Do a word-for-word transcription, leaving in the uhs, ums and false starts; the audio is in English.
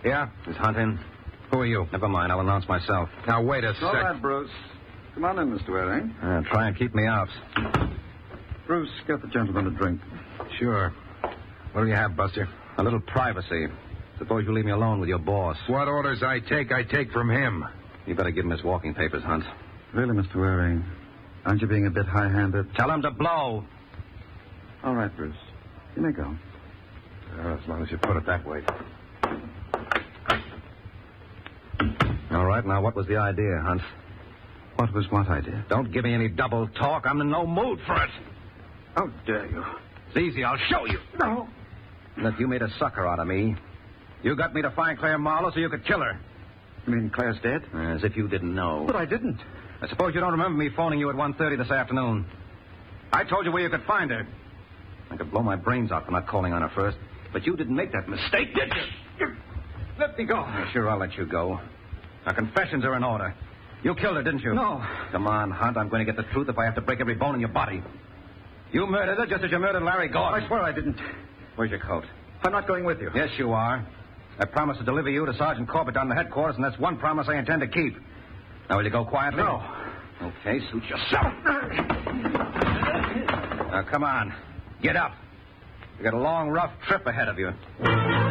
Yeah? Is Hunt in? Who are you? Never mind, I'll announce myself. Now, wait a sec. All right, Bruce. Come on in, Mister Waring. Uh, try and keep me out. Bruce, get the gentleman a drink. Sure. What do you have, Buster? A little privacy. Suppose you leave me alone with your boss. What orders I take, I take from him. You better give him his walking papers, Hunt. Really, Mister Waring, aren't you being a bit high-handed? Tell him to blow. All right, Bruce. You may go. Uh, as long as you put it that way. All right, now what was the idea, Hunt? What was what idea? Don't give me any double talk. I'm in no mood for it. How dare you? It's easy. I'll show you. No. Look, you made a sucker out of me. You got me to find Claire Marlowe so you could kill her. You mean Claire's dead? As if you didn't know. But I didn't. I suppose you don't remember me phoning you at one thirty this afternoon. I told you where you could find her. I could blow my brains out for not calling on her first. But you didn't make that mistake, did you? Let me go. Yeah, sure, I'll let you go. Our confessions are in order. You killed her, didn't you? No. Come on, Hunt. I'm going to get the truth if I have to break every bone in your body. You murdered her just as you murdered Larry Gordon. I swear I didn't. Where's your coat? I'm not going with you. Yes, you are. I promised to deliver you to Sergeant Corbett down the headquarters, and that's one promise I intend to keep. Now, will you go quietly? No. Okay, suit yourself. Now, come on. Get up. You got a long, rough trip ahead of you.